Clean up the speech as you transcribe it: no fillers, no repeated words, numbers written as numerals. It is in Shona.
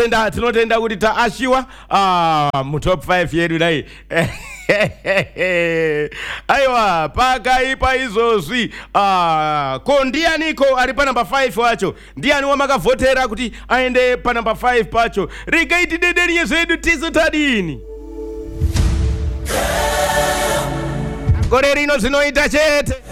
tinotenda kuti taashiwa mu top 5 yedu dai. Aiwa pakaipa izozwi ko ndianiko ali pa number 5 wacho ndiani wamakavotera kuti aende pa number 5 pacho rigaiti dederiye zedu tizotadini gore rino zinoita chete